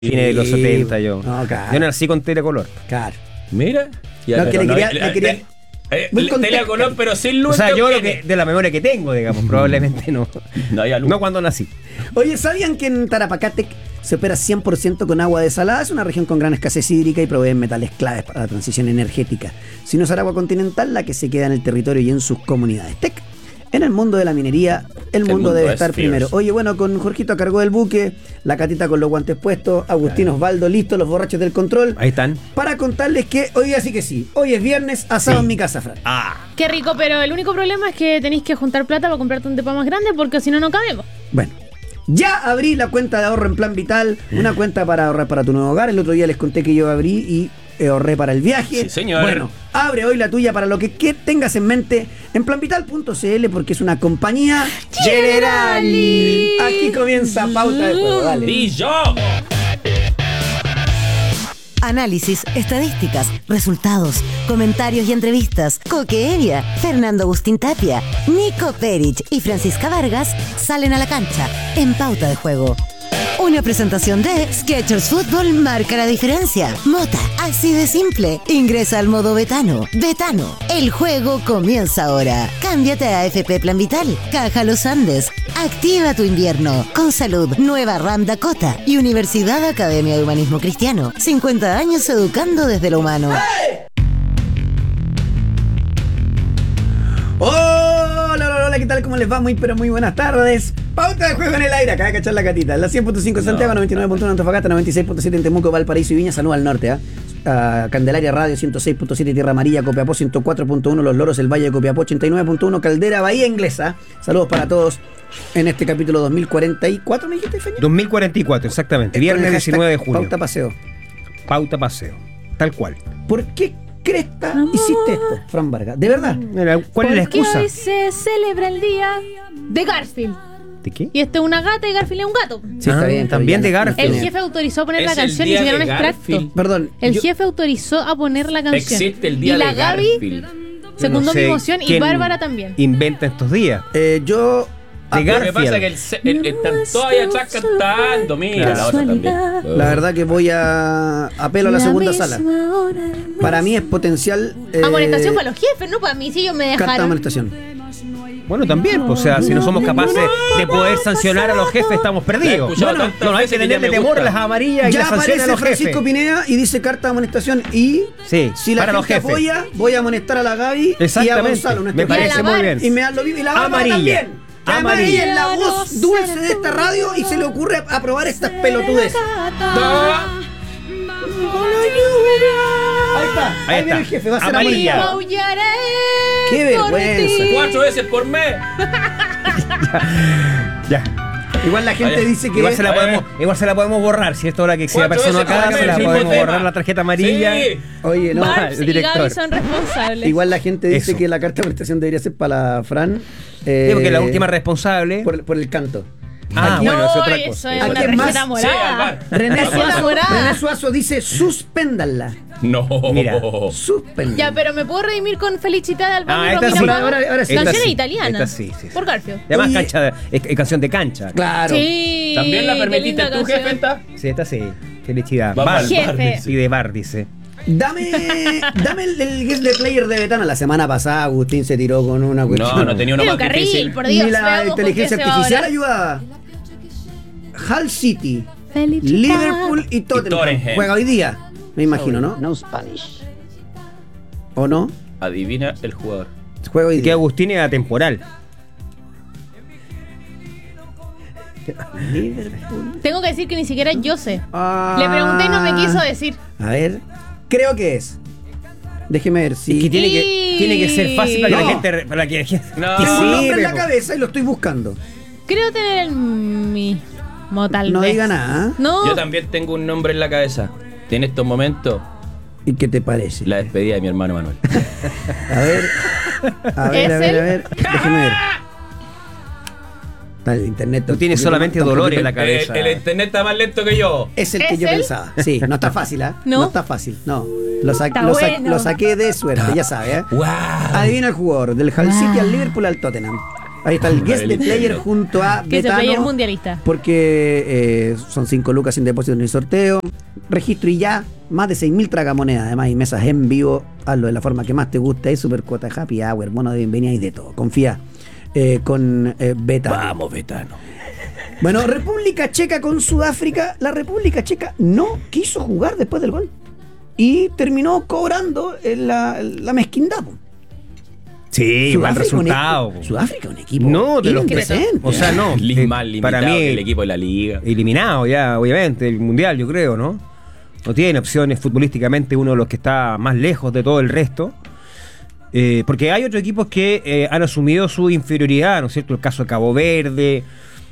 Fines de los 70 yo. No, claro. Yo nací con telecolor. Claro. Mira. No, que le quería Telecolor, pero sin luz. O sea, yo lo que, de la memoria que tengo, digamos, probablemente no. No había luz. No cuando nací. Oye, ¿sabían que en Tarapacátec se opera 100% con agua desalada? Es una región con gran escasez hídrica y provee metales claves para la transición energética, sin usar agua continental, la que se queda en el territorio y en sus comunidades. Tec. En el mundo de la minería, el mundo debe estar primero. Oye, bueno, con Jorgito a cargo del buque, la Catita con los guantes puestos, Agustín Osvaldo listo, los borrachos del control. Ahí están. Para contarles que hoy sí que sí. Hoy es viernes, asado en mi casa, Fran. Qué rico, pero el único problema es que tenéis que juntar plata para comprarte un depa más grande porque si no, no cabemos. Bueno, ya abrí la cuenta de ahorro en Plan Vital, una cuenta para ahorrar para tu nuevo hogar. El otro día les conté que yo abrí y ahorré para el viaje. Sí, señor. Bueno, abre hoy la tuya para lo que tengas en mente en planvital.cl, porque es una compañía Generali. Aquí comienza Pauta de Juego. Dale. Y yo. Análisis, estadísticas, resultados, comentarios y entrevistas. Coque Evia, Fernando Agustín Tapia, Nico Perich y Francisca Vargas salen a la cancha en Pauta de Juego. Una presentación de Skechers Fútbol marca la diferencia. Mota, así de simple. Ingresa al modo Betano. Betano, el juego comienza ahora. Cámbiate a AFP Plan Vital, Caja Los Andes. Activa tu invierno. Con salud, Nueva Ram Dakota y Universidad Academia de Humanismo Cristiano. 50 años educando desde lo humano. Hola, ¿qué tal? ¿Cómo les va? Muy buenas tardes. Pauta de Juego en el aire, acá de cachar la catita. La 100.5 en Santiago, 99.1 en Antofagasta, 96.7 en Temuco, Valparaíso y Viña. Saludos al norte, Candelaria Radio 106.7, Tierra Amarilla, Copiapó 104.1, Los Loros, el Valle de Copiapó 89.1, Caldera, Bahía Inglesa. Saludos para todos en este capítulo 2044, ¿me dijiste, Feña? 2044, exactamente. Viernes 19 de junio. Pauta Paseo. Pauta Paseo. Tal cual. ¿Por qué cresta hiciste esto, Fran Vargas? ¿De verdad? Mira, ¿cuál es la excusa? Porque hoy se celebra el día de Garfield. ¿De qué? Y este es una gata y Garfield es un gato. Sí, está bien. También de Garfield. El jefe autorizó a poner la Es el canción y día hicieron un de extracto. Garfield. Perdón. El jefe autorizó a poner la canción. Existe el día y la de Gaby Garfield. secundó No sé mi emoción y quién Bárbara también. Inventa estos días. Yo... De Lo que Garfield. pasa es que están todavía atrás cantando. Mira, la otra también. La verdad que voy a apelo a la segunda sala. Para mí es potencial... Amonestación para los jefes, no para mí, si ellos me carta de dejaron. amonestación. Bueno, también, pues, o sea, si no somos capaces de poder sancionar a los jefes, estamos perdidos. escuchado Bueno, tantas no hay veces que que ya tenerle me temor a gusta. las amarillas y Ya las sanciones a aparece los Francisco jefes. Pineda y dice carta de amonestación y Sí, si la para los gente jefes. apoya, voy a amonestar a la Gaby y a Exactamente. Gonzalo. Me nuestro parece jefe. muy bien. Y me dan lo vivo y la Bárbara Amarilla. también. Que además Amarilla. ella es la voz dulce de esta radio y se le ocurre aprobar estas pelotudes. Ahí está. Ahí viene está. el jefe, va a ser Amarilla. amarilla. Maullaré Qué por vergüenza. ti. 4 veces por mes. Ya. Igual la gente Vaya. dice que Igual se la podemos borrar. Si esto ahora que sea 4 persona veces acá, por se la mes, podemos mismo borrar tema. la tarjeta amarilla. Sí. oye, no. Barbs el y director. Gaby son responsables. Igual la gente dice Eso. que la carta de amonestación debería ser para la Fran. Sí, porque la última responsable. por el canto. Ah, bueno, es otra eso cosa. es Aquí una es más- tarjeta Sí, al morada. bar. René Tarjeta Suazo, morada. René Suazo dice suspéndanla. No. Mira. Suspéndanla. Ya, pero me puedo redimir con Felicidad de Albano y esta Romina sí. Pago. Ahora sí. Esta Canciones sí, italianas. esta sí, sí. Por Garfield. Y además Oye. es canción de cancha. Claro. Sí. ¿También la qué permitiste linda tú, canción. jefe, esta? Sí, esta sí. Felicidad. Vamos Bar. al Jefe. bar, dice. Sí, de bar, dice. Dame el guest de player de Betano. La semana pasada Agustín se tiró con una cuestión. No tenía uno Era más un carril, difícil. por Dios. Ni la veamos con inteligencia qué se va artificial ahora. ayudaba. Hull City, Felicidad. Liverpool y Tottenham. Tottenham. Juega hoy día, me imagino, ¿no? No Spanish. ¿O no? Adivina el jugador. Juega hoy Y que día. Agustín era temporal. Liverpool. Tengo que decir que ni siquiera yo sé. Ah. Le pregunté y no me quiso decir. A ver, creo que es. Déjeme ver si. Y que tiene que ser fácil para que No. la gente. Para que la gente No. que Tengo un nombre en sirve, la po. cabeza y lo estoy buscando. Creo tener el mismo, tal No vez. diga nada. No. Yo también tengo un nombre en la cabeza. En estos momentos, ¿Y qué te parece? la despedida de mi hermano Manuel. A ver. A ver, ¿Es a ver, él? a ver. Déjeme ver. Está el internet. Tú tienes solamente está un dolor en poquito- la cabeza. El internet está más lento que yo. Es el que ¿Es yo él? pensaba. Sí, no está fácil, ¿ah? ¿No? No está fácil, no. Lo Está bueno. saqué de suerte, ya sabe, ¿eh? ¡Wow! Adivina el jugador, del Hull City al Liverpool al Tottenham. Ahí está el guest the player junto a Que es el player Betano. mundialista. Porque son 5 lucas sin depósito ni sorteo. Registro y ya, más de 6.000 tragamonedas. Además, hay mesas en vivo. Hazlo de la forma que más te gusta. Hay super cuota, happy hour, bono de bienvenida y de todo. Confía con Betano. Vamos, Betano. Bueno, República Checa con Sudáfrica. La República Checa no quiso jugar después del gol. Y terminó cobrando la mezquindad. Sí, mal resultado. Sudáfrica un equipo No, de los indecente. O sea, no. Más limitado para mí, que el equipo de la liga. eliminado ya, obviamente, el mundial, yo creo, ¿no? No tiene opciones futbolísticamente, uno de los que está más lejos de todo el resto. Porque hay otros equipos que han asumido su inferioridad, ¿no es cierto? El caso de Cabo Verde,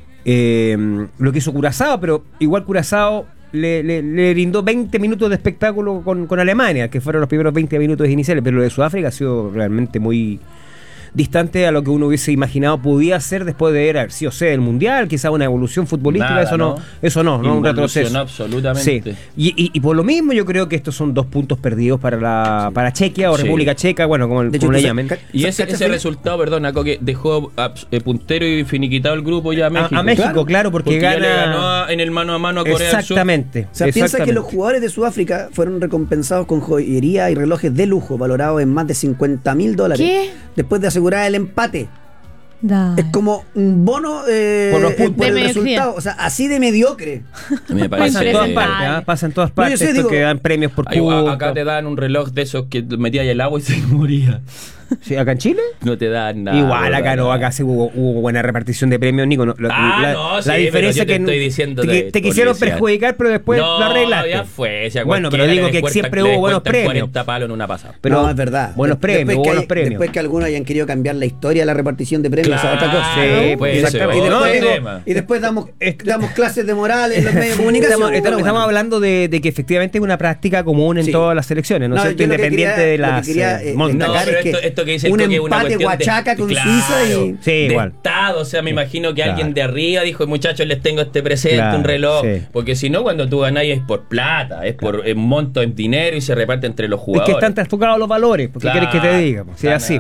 lo que hizo Curazao, pero igual Curazao le brindó 20 minutos de espectáculo con Alemania, que fueron los primeros 20 minutos iniciales, pero lo de Sudáfrica ha sido realmente muy distante a lo que uno hubiese imaginado podía ser después de ver sí o sea el mundial, quizá una evolución futbolística. Nada, eso no, un retroceso. Absolutamente. Sí. Y por lo mismo yo creo que estos son 2 puntos perdidos para Chequia o Sí. República Checa, bueno, como De hecho, le tú llamen. Y ese resultado, perdona, Coque, dejó puntero y finiquitado el grupo ya a México. A México, claro, porque ya le gana ganó en el mano a mano a Corea del Sur. exactamente. O sea, piensa que exactamente. los jugadores de Sudáfrica fueron recompensados con joyería y relojes de lujo valorados en más de $50.000 ¿Qué? después de asegurar el empate. Da. Es como un bono Por los puntos. por De el mediocridad. resultado. O sea, así de mediocre. Me Pasa en parece. todas Impresionante. partes, ¿ah? Pasa en todas No, yo partes, sé, esto digo, que dan premios por Ay, puntos. acá te dan un reloj de esos que metías el agua y se moría. Sí, ¿acá en Chile? No te dan nada. Igual acá no, nada. acá sí hubo buena repartición de premios, Nico. No, sí, la diferencia pero yo es te que estoy diciendo te de quisieron publicidad. perjudicar, pero después no, lo arreglaste. ya fue. Si a Bueno, pero cualquiera digo le que descuentan- siempre le hubo buenos descuentan premios. 40 palos en una pasada. Pero no, es verdad. buenos premios, Después que buenos hay- premios. Después que algunos hayan querido cambiar la historia de la repartición de premios a otra cosa. Sí, pues, y, exactamente. después, No, digo- tema. y después damos clases de moral en los medios de comunicación. Estamos pero bueno. hablando de que efectivamente es una práctica común en Sí. todas las selecciones, ¿no es No, cierto? yo lo que Independiente quería- de lo que las quería, montas. No, destacar pero es que esto que dice el un Coque es una empate cuestión Huachaca de, con claro, Suiza y... Sí, de igual. estado, o sea, me imagino que Claro. alguien de arriba dijo, muchachos, les tengo este presente, Claro, un reloj, sí. porque si no, cuando tú ganás es por plata, es por monto en dinero y se reparte entre los Es jugadores. que están trastocados los valores, porque quieres que te diga, pues, si es así.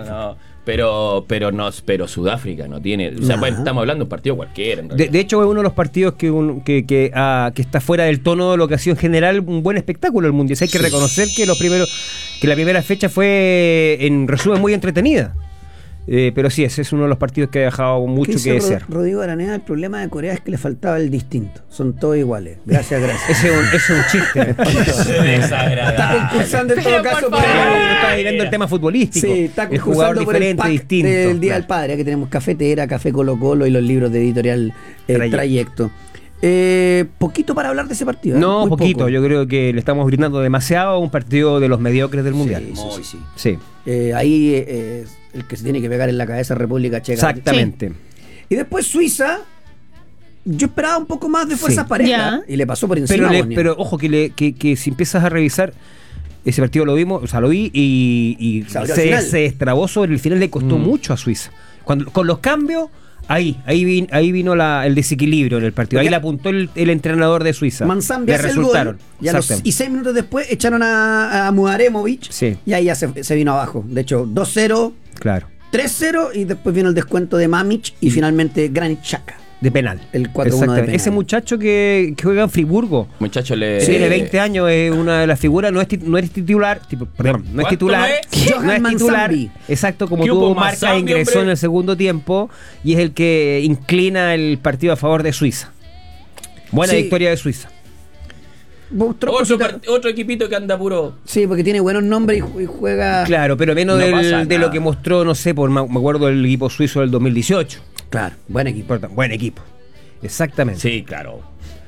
Pero Sudáfrica no tiene, o sea, Nah. bueno, estamos hablando de un partido cualquiera. En realidad. De hecho, es uno de los partidos que está fuera del tono de lo que ha sido en general un buen espectáculo el mundial. Hay que reconocer que la primera fecha fue, en resumen, muy entretenida. Pero sí, ese es uno de los partidos que ha dejado mucho ¿Qué que dice desear. Rodrigo Araneda? El problema de Corea es que le faltaba el distinto. Son todos iguales. Gracias, gracias. Ese es un chiste. Está concursando en todo Pero, caso por por el- favor. No está mirando el tema futbolístico. Sí, está el jugador concursando por el diferente, pack distinto. del Día Claro. del Padre. Aquí tenemos Cafetera, Café Colo Colo y los libros de editorial Trayecto. Trayecto. Poquito para hablar de ese partido. ¿eh? No, Muy poquito. poco. Yo creo que le estamos brindando demasiado a un partido de los mediocres del mundial. Sí. Sí, Ahí el que se tiene que pegar en la cabeza es República Checa. exactamente. Y después Suiza. Yo esperaba un poco más de fuerzas Sí. parejas. Ya. Y le pasó por encima. Pero, Bosnia. pero ojo, que si empiezas a revisar, ese partido lo vimos, o sea, lo vi y Se abrió al final. se destrabó sobre el final, le costó mucho a Suiza. Con los cambios, ahí vino el desequilibrio en el partido. Ahí Porque- le apuntó el entrenador de Suiza. Manzambi Le hace el resultaron. gol y, Exactamente. 6 minutos después echaron a Mudaremovic Sí. y ahí ya se vino abajo. De hecho, 2-0, Claro, 3-0 y después vino el descuento de Mamic y finalmente Granit Xhaka. de penal. El 4-1 de Exactamente. penal. Ese muchacho que juega en Friburgo. Muchachos, Tiene 20 años, es una de las figuras, no es titular, no es ¿Cuánto titular, es? Johan no es titular, Manzambi. exacto, como ¿Qué tuvo hubo, marca, Manzambi, ingresó hombre? en el segundo tiempo y es el que inclina el partido a favor de Suiza. Buena Sí. victoria de Suiza. Otro equipito que anda puro. Sí, porque tiene buenos nombres y juega. Claro, pero menos No pasa de nada. lo que mostró, no sé, me acuerdo del equipo suizo del 2018. Claro, buen equipo. Buen equipo. Exactamente. Sí, claro.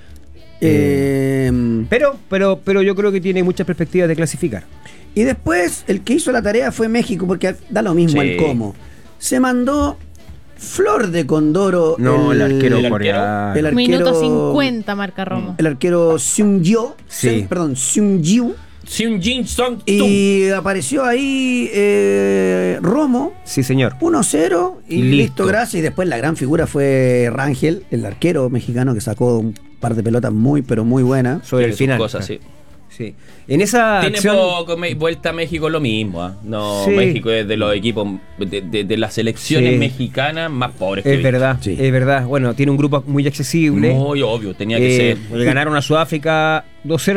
Pero yo creo que tiene muchas perspectivas de clasificar. Y después el que hizo la tarea fue México, porque da lo mismo Sí. el cómo. Se mandó Flor de Condoro. El arquero el coreano. el arquero- Minuto 50 marca Romo. El arquero Seung-Gyo. Sí. Seung-Gyu. Seung Jin Song Y apareció ahí Romo. Sí, señor. 1-0 y Y listo. listo. Gracias. Y después la gran figura fue Rangel, el arquero mexicano que sacó un par de pelotas muy, pero muy buenas. Sobre el final. Cosas, sí. Sí. En esa Tiene acción, poco, vuelta a México lo mismo. No, Sí. México es de los equipos, de las selecciones Sí. mexicanas más pobres que es verdad, Sí. es verdad. Bueno, tiene un grupo muy accesible. Muy obvio, tenía que ser. Le ganaron a Sudáfrica 2-0